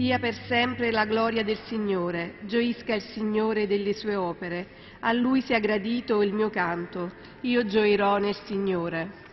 Sia per sempre la gloria del Signore, gioisca il Signore delle sue opere, a Lui sia gradito il mio canto, io gioirò nel Signore.